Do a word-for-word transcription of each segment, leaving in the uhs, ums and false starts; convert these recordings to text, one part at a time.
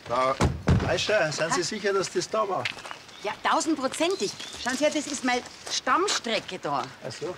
Frau Fleischer, sind Sie sicher, dass das da war? Ja, tausendprozentig. Schauen Sie her, das ist meine Stammstrecke da. Ach so.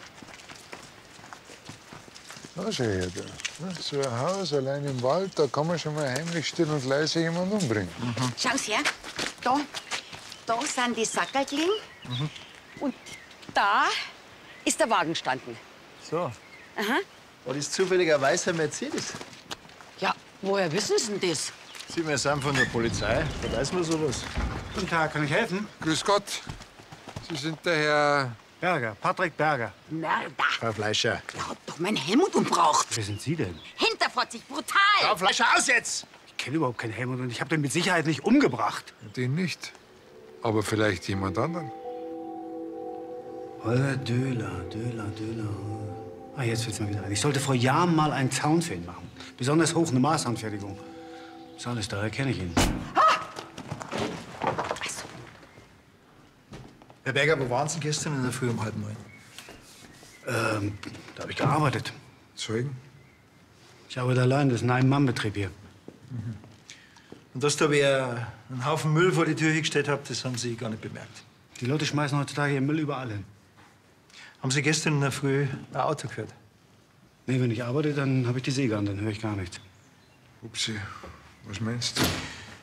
Na, schau her da. So ein Haus allein im Wald, da kann man schon mal heimlich still und leise jemanden umbringen. Mhm. Schauen Sie her, da, da sind die Sackerl gelegen. Mhm. Und da ist der Wagen gestanden. So. Aha. War das zufälligerweise ein Mercedes? Ja, woher wissen Sie denn das? Sie, wir sind von der Polizei. Da weiß man sowas. Guten Tag, kann ich helfen? Grüß Gott. Sie sind der Herr... Berger, Patrick Berger. Mörder. Frau Fleischer. Der hat doch meinen Helmut umgebracht. Wer sind Sie denn? Hinterfotzig, brutal. Frau Fleischer, aus jetzt! Ich kenne überhaupt keinen Helmut und ich habe den mit Sicherheit nicht umgebracht. Den nicht. Aber vielleicht jemand anderen. Holger Döhler, Döhler, Döhler. Ah, jetzt fällt's mir wieder ein. Ich sollte vor Jahren mal einen Zaun für ihn machen. Besonders hoch, eine Maßanfertigung. Ist alles, daher kenne ich ihn. Herr Berger, wo waren Sie gestern in der Früh um halb neun? Ähm, da habe ich gearbeitet. Zeugen? Ich arbeite allein, das ist ein Ein-Mann-Betrieb hier. Mhm. Und dass da wer einen Haufen Müll vor die Tür hingestellt hat, das haben Sie gar nicht bemerkt. Die Leute schmeißen heutzutage ihren Müll überall hin. Haben Sie gestern in der Früh ein Auto gehört? Nee, wenn ich arbeite, dann habe ich die Säge an, dann höre ich gar nichts. Upsi, was meinst du?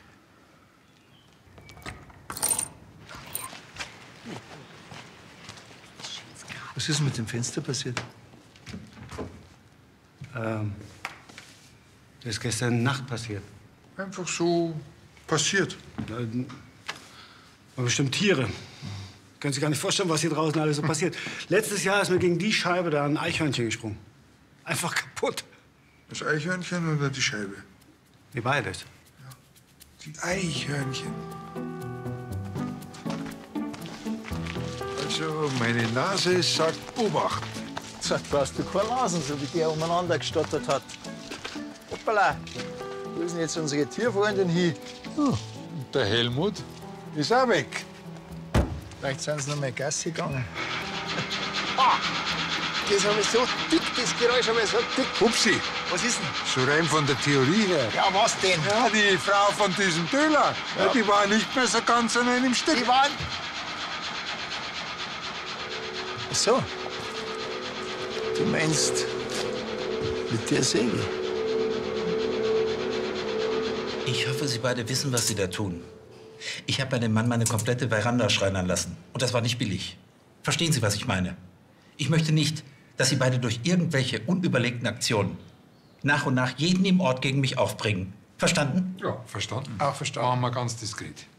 Was ist mit dem Fenster passiert? Ähm, das ist gestern Nacht passiert. Einfach so passiert. Äh, war bestimmt Tiere. Können sich gar nicht vorstellen, was hier draußen alles so passiert. Letztes Jahr ist mir gegen die Scheibe da ein Eichhörnchen gesprungen. Einfach kaputt. Das Eichhörnchen oder die Scheibe? Nee, beides. Die Eichhörnchen. Also, meine Nase sagt Obacht. Sag, brauchst du keine Nasen, so wie der umeinander gestottert hat. Hoppala, wo ist denn jetzt unsere Tierfreundin hin? Hm. Und der Helmut ist auch weg. Vielleicht sind sie noch mal Gassi gegangen. Ah, das habe ich so dick, das Geräusch habe ich so dick. Upsi, Was ist denn? so rein von der Theorie her. Ja, was denn? Ja, die Frau von diesem Döhler, ja. Ja, die war nicht mehr so ganz an einem Stück. Die waren... Ach so. Du meinst mit der Säge? Ich hoffe, Sie beide wissen, was Sie da tun. Ich habe bei dem Mann meine komplette Veranda schreinern lassen. Und das war nicht billig. Verstehen Sie, was ich meine? Ich möchte nicht, dass Sie beide durch irgendwelche unüberlegten Aktionen nach und nach jeden im Ort gegen mich aufbringen. Verstanden? Ja, verstanden. Auch verstanden. Machen wir ganz diskret.